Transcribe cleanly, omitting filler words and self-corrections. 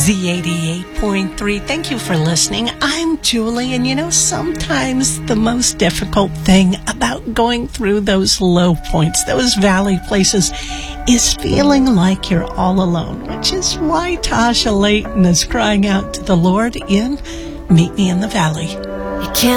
Z88.3. Thank you for listening. I'm Julie, and sometimes the most difficult thing about going through those low points, those valley places, is feeling like you're all alone, which is why Tasha Layton is crying out to the Lord in Meet Me in the Valley. You can't